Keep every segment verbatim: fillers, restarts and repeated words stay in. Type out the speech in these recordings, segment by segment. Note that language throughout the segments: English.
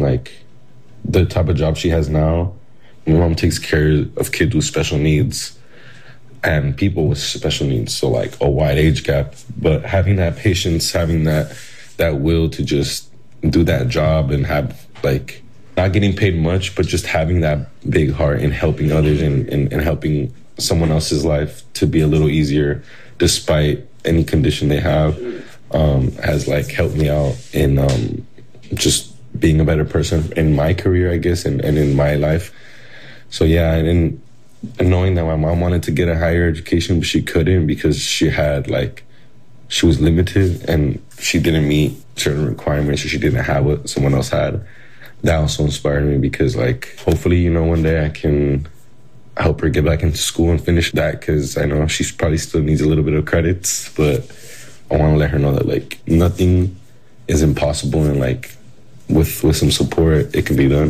like the type of job she has now, my mom takes care of kids with special needs and people with special needs. So like a wide age gap, but having that patience, having that that will to just do that job and have like not getting paid much, but just having that big heart and helping others and, and, and helping someone else's life to be a little easier despite any condition they have, um, has like helped me out in um, just being a better person in my career, I guess, and, and in my life. So yeah, and, and knowing that my mom wanted to get a higher education, but she couldn't because she had like, she was limited and she didn't meet certain requirements, or she didn't have what someone else had. That also inspired me because like, hopefully, you know, one day I can help her get back into school and finish that, because I know she probably still needs a little bit of credits, but I want to let her know that like nothing is impossible, and like with with some support it can be done.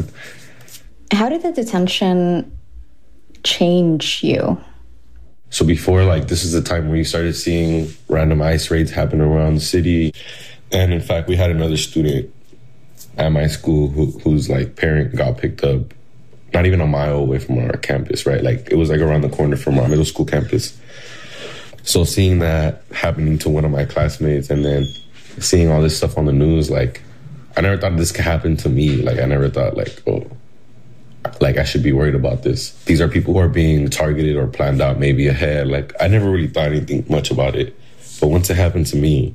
How did the detention change you? So before, like, this is the time where you started seeing random ICE raids happen around the city, and in fact we had another student at my school who, whose like parent got picked up not even a mile away from our campus, right? Like, it was like around the corner from our middle school campus. So seeing that happening to one of my classmates and then seeing all this stuff on the news, like, I never thought this could happen to me. Like, I never thought, like, oh, like, I should be worried about this. These are people who are being targeted or planned out maybe ahead. Like, I never really thought anything much about it. But once it happened to me,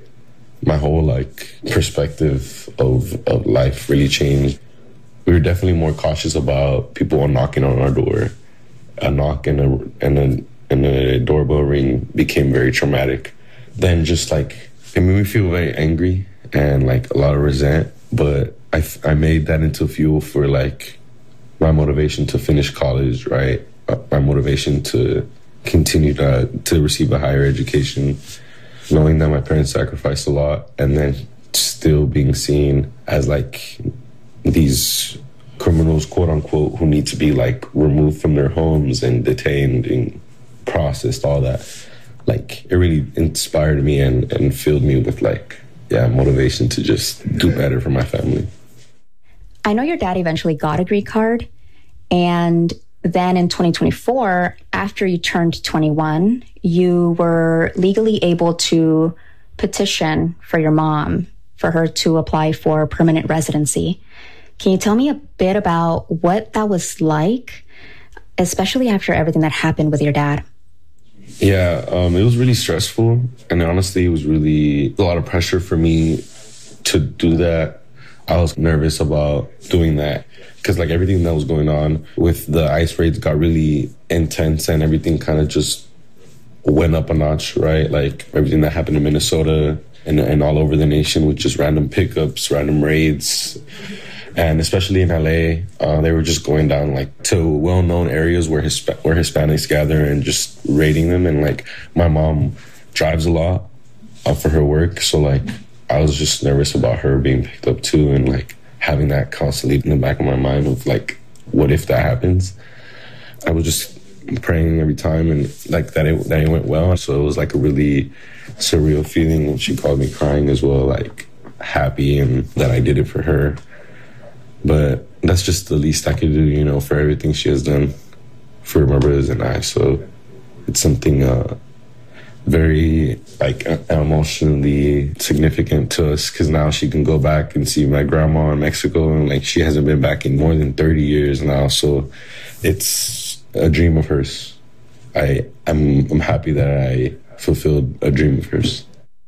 my whole, like, perspective of, of life really changed. We were definitely more cautious about people knocking on our door. A knock and a, and a, and a doorbell ring became very traumatic. Then just, like, it made me feel very angry and, like, a lot of resent. But I, I made that into fuel for, like, my motivation to finish college, right? Uh, my motivation to continue to, to receive a higher education, knowing that my parents sacrificed a lot, and then still being seen as like these criminals, quote unquote, who need to be like removed from their homes and detained and processed, all that. Like, it really inspired me and, and filled me with like, yeah, motivation to just do better for my family. I know your dad eventually got a green card, and then in twenty twenty-four, after you turned twenty-one, you were legally able to petition for your mom, for her to apply for permanent residency. Can you tell me a bit about what that was like, especially after everything that happened with your dad? Yeah, um, it was really stressful. And honestly, it was really a lot of pressure for me to do that. I was nervous about doing that because like everything that was going on with the ICE raids got really intense, and everything kind of just went up a notch, right? Like everything that happened in Minnesota and, and all over the nation with just random pickups, random raids. And especially in L A, uh, they were just going down like to well-known areas where Hisp- where Hispanics gather and just raiding them. And like my mom drives a lot uh, for her work, so like I was just nervous about her being picked up too, and like having that constantly in the back of my mind of like, what if that happens? I was just praying every time, and like that it that it went well. So it was like a really surreal feeling when she called me crying as well, like happy and that I did it for her. But that's just the least I could do, you know, for everything she has done for my brothers and I. So it's something uh, very, like, emotionally significant to us, because now she can go back and see my grandma in Mexico, and, like, she hasn't been back in more than thirty years now. So it's a dream of hers. I, I'm, I'm happy that I fulfilled a dream of hers.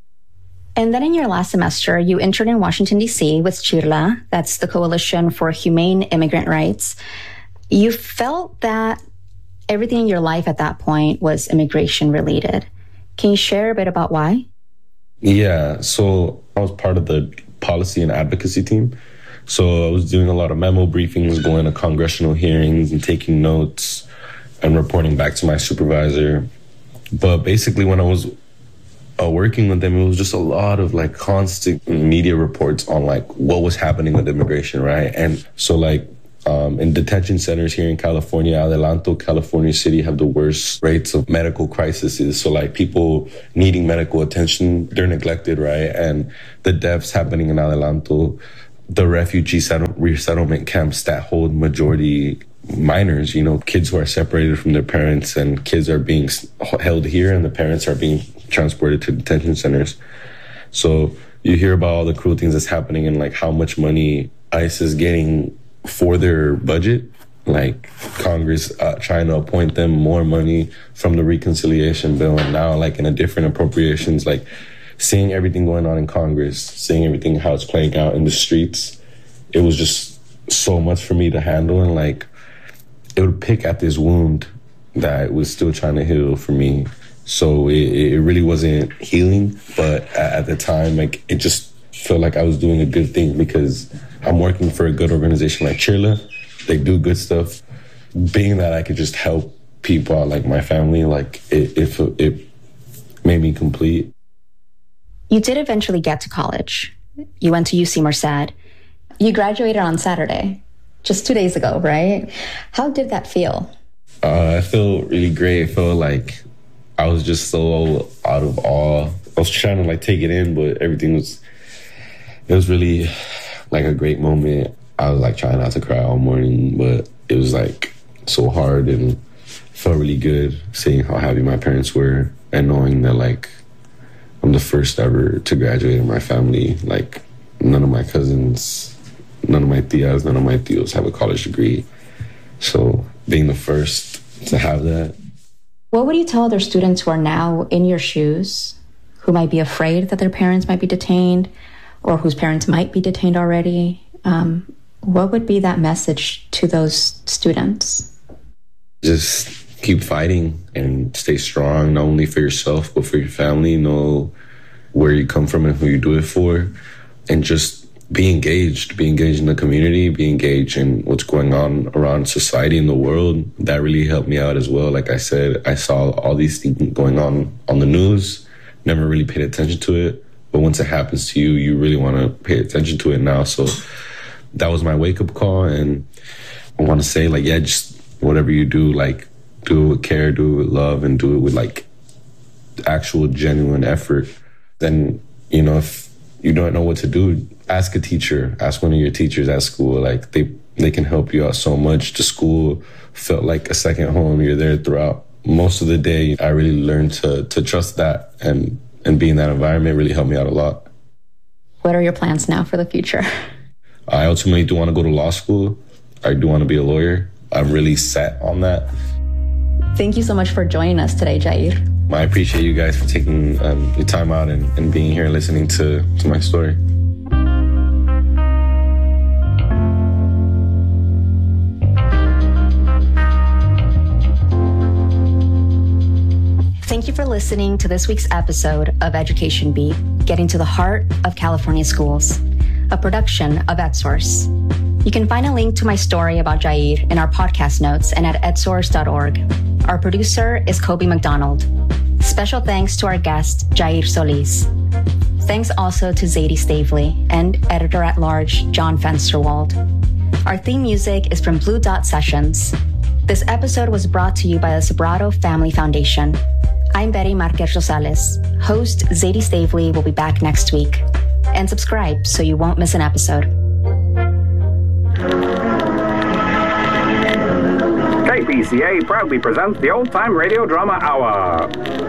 And then in your last semester, you interned in Washington, D C with CHIRLA. That's the Coalition for Humane Immigrant Rights. You felt that everything in your life at that point was immigration related. Can you share a bit about why? Yeah, so I was part of the policy and advocacy team. So I was doing a lot of memo briefings, going to congressional hearings and taking notes and reporting back to my supervisor. But basically when I was Uh, working with them, it was just a lot of like constant media reports on like what was happening with immigration, right? And so like um, in detention centers here in California, Adelanto, California City have the worst rates of medical crises. So like people needing medical attention, they're neglected, right? And the deaths happening in Adelanto the refugee settle- resettlement camps that hold majority minors, you know, kids who are separated from their parents, and kids are being held here and the parents are being transported to detention centers. So you hear about all the cruel things that's happening and like how much money ICE is getting for their budget, like Congress uh, trying to appoint them more money from the reconciliation bill, and now like in a different appropriations, like seeing everything going on in Congress, seeing everything how it's playing out in the streets, it was just so much for me to handle, and like it would pick at this wound that was still trying to heal for me. So it, it really wasn't healing, but at, at the time, like it just felt like I was doing a good thing because I'm working for a good organization like Chirla. They do good stuff. Being that I could just help people out, like my family, like it, it, it made me complete. You did eventually get to college. You went to U C Merced. You graduated on Saturday, just two days ago, right? How did that feel? Uh, I felt really great. It felt like I was just so out of awe. I was trying to like take it in, but everything was, it was really like a great moment. I was like trying not to cry all morning, but it was like so hard, and felt really good seeing how happy my parents were and knowing that like I'm the first ever to graduate in my family. Like none of my cousins, none of my tias, none of my tios have a college degree. So being the first to have that. What would you tell other students who are now in your shoes, who might be afraid that their parents might be detained or whose parents might be detained already? Um, what would be that message to those students? Just keep fighting and stay strong, not only for yourself, but for your family. Know where you come from and who you do it for. And just be engaged, be engaged in the community, be engaged in what's going on around society and the world. That really helped me out as well. Like I said, I saw all these things going on on the news, never really paid attention to it. But once it happens to you, you really want to pay attention to it now. So that was my wake-up call. And I want to say, like, yeah, just whatever you do, like, do it with care, do it with love, and do it with, like, actual genuine effort. Then, you know, if you don't know what to do, ask a teacher, ask one of your teachers at school. Like, they, they can help you out so much. The school felt like a second home. You're there throughout most of the day. I really learned to to trust that, and, and be in that environment really helped me out a lot. What are your plans now for the future? I ultimately do want to go to law school. I do want to be a lawyer. I'm really set on that. Thank you so much for joining us today, Jair. I appreciate you guys for taking um, your time out and, and being here listening to, to my story. Thank you for listening to this week's episode of Education Beat, Getting to the Heart of California Schools, a production of EdSource. You can find a link to my story about Jair in our podcast notes and at ed source dot org. Our producer is Kobe McDonald. Special thanks to our guest, Jair Solis. Thanks also to Zadie Stavely and editor-at-large John Fensterwald. Our theme music is from Blue Dot Sessions. This episode was brought to you by the Sobrato Family Foundation. I'm Betty Marquez Rosales. Host Zadie Stavely will be back next week. And subscribe so you won't miss an episode. K P C A proudly presents the Old Time Radio Drama Hour.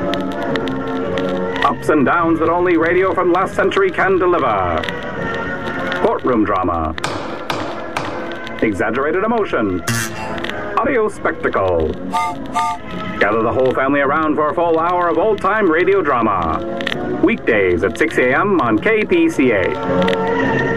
Ups and downs that only radio from last century can deliver. Courtroom drama. Exaggerated emotion. Audio spectacle. Gather the whole family around for a full hour of old-time radio drama. Weekdays at six a.m. on K P C A.